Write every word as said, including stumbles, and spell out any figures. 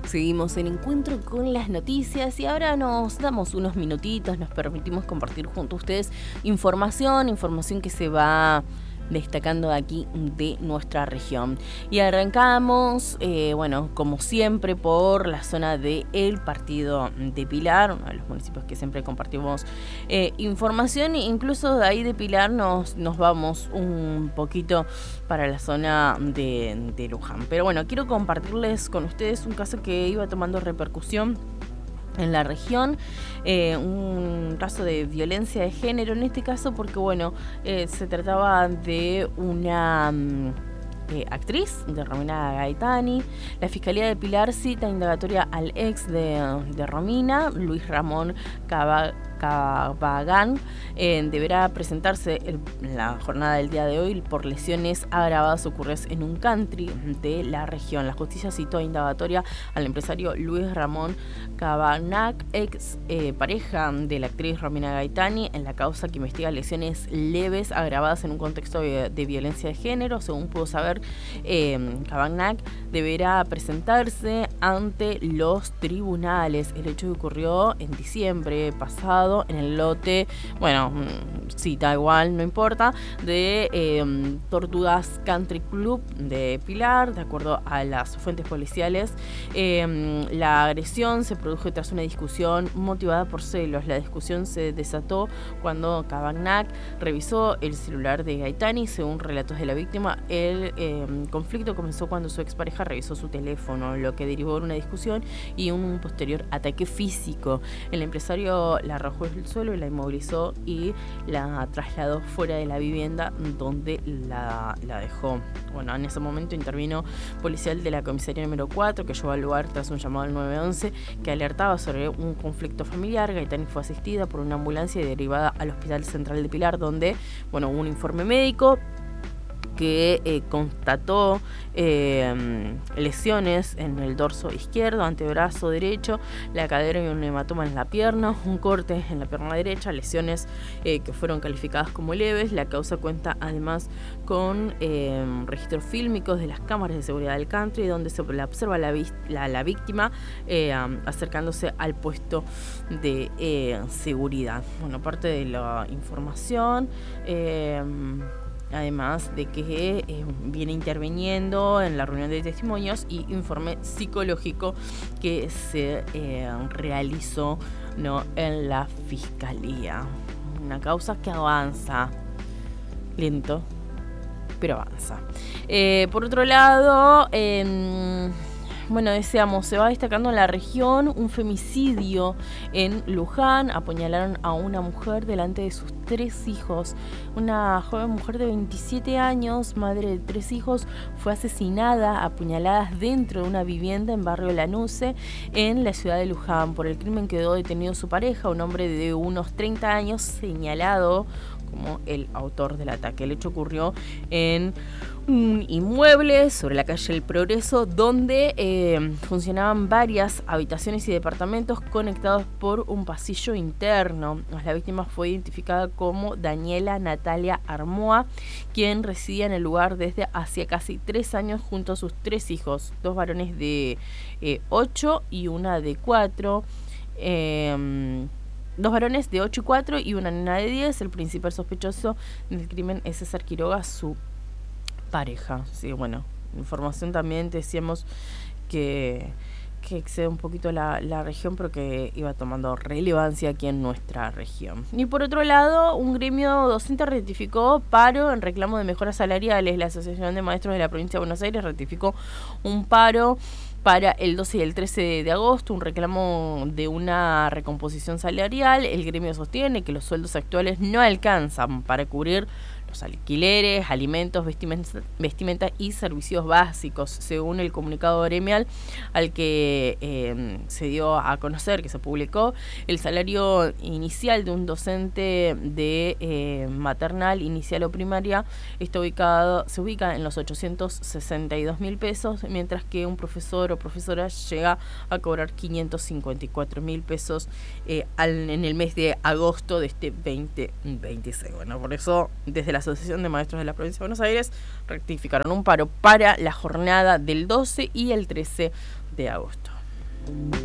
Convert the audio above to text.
Seguimos en Encuentro con las Noticias y ahora nos damos unos minutitos, nos permitimos compartir junto a ustedes información, información que se va destacando aquí de nuestra región. Y arrancamos, eh, bueno, como siempre, por la zona del partido de Pilar, uno de los municipios que siempre compartimos eh, información. Incluso de ahí de Pilar nos, nos vamos un poquito para la zona de, de Luján. Pero bueno, quiero compartirles con ustedes un caso que iba tomando repercusión en la región, eh, un caso de violencia de género en este caso porque bueno, eh, se trataba de una um, eh, actriz, de Romina Gaetani. La Fiscalía de Pilar cita indagatoria al ex de, de Romina, Luis Ramón Cava, Cabagán. Eh, deberá presentarse el, la jornada del día de hoy por lesiones agravadas ocurridas en un country de la región. La justicia citó indagatoria al empresario Luis Ramón Cabagnac, ex eh, pareja de la actriz Romina Gaetani, en la causa que investiga lesiones leves agravadas en un contexto de, de violencia de género. Según pudo saber, eh, Cabagnac deberá presentarse ante los tribunales. El hecho ocurrió en diciembre pasado en el lote, bueno, sí, da igual, no importa, de eh, Tortugas Country Club de Pilar. De acuerdo a las fuentes policiales, eh, la agresión se produjo tras una discusión motivada por celos. La discusión se desató cuando Cabagnac revisó el celular de Gaetani. Según relatos de la víctima, el eh, conflicto comenzó cuando su expareja revisó su teléfono, lo que derivó en una discusión y un posterior ataque físico. El empresario la arrojó el suelo y la inmovilizó y la trasladó fuera de la vivienda donde la, la dejó. Bueno, en ese momento intervino policial de la comisaría número cuatro, que llegó al lugar tras un llamado al nueve once que alertaba sobre un conflicto familiar. Gaetani fue asistida por una ambulancia y derivada al Hospital Central de Pilar, donde, bueno, hubo un informe médico que eh, constató eh, lesiones en el dorso izquierdo, antebrazo derecho, la cadera y un hematoma en la pierna, un corte en la pierna derecha, lesiones eh, que fueron calificadas como leves. La causa cuenta además con eh, registros fílmicos de las cámaras de seguridad del country, donde se la observa la, la, la víctima eh, acercándose al puesto de eh, seguridad. Bueno, parte de la información, eh, además de que eh, viene interviniendo en la reunión de testimonios y informe psicológico que se eh, realizó, ¿no?, en la fiscalía. Una causa que avanza lento, pero avanza. Eh, por otro lado, eh, bueno, decíamos, se va destacando en la región un femicidio en Luján. Apuñalaron a una mujer delante de sus tres hijos. Una joven mujer de veintisiete años, madre de tres hijos, fue asesinada a puñaladas dentro de una vivienda en barrio Lanusse, en la ciudad de Luján. Por el crimen quedó detenido su pareja, un hombre de unos treinta años, señalado como el autor del ataque. El hecho ocurrió en un inmueble sobre la calle El Progreso, donde eh, funcionaban varias habitaciones y departamentos conectados por un pasillo interno. La víctima fue identificada como Daniela Natalia Armoa, quien residía en el lugar desde hacía casi tres años junto a sus tres hijos, dos varones de eh, ocho y una de cuatro. Eh, Dos varones de ocho y cuatro y una nena de diez. El principal sospechoso del crimen es César Quiroga, su pareja. Sí, bueno, información también decíamos que, que excede un poquito la, la región, pero que iba tomando relevancia aquí en nuestra región. Y por otro lado, un gremio docente ratificó paro en reclamo de mejoras salariales. La Asociación de Maestros de la Provincia de Buenos Aires ratificó un paro para el doce y el trece de agosto, un reclamo de una recomposición salarial. El gremio sostiene que los sueldos actuales no alcanzan para cubrir los alquileres, alimentos, vestimenta, vestimenta y servicios básicos. Según el comunicado gremial al que eh, se dio a conocer, que se publicó, el salario inicial de un docente de eh, maternal, inicial o primaria está ubicado, se ubica en los ochocientos sesenta y dos mil pesos, mientras que un profesor o profesora llega a cobrar quinientos cincuenta y cuatro mil pesos eh, al, en el mes de agosto de este veinte veintiséis. Bueno, por eso desde la Asociación de Maestros de la Provincia de Buenos Aires rectificaron un paro para la jornada del doce y el trece de agosto. Bye.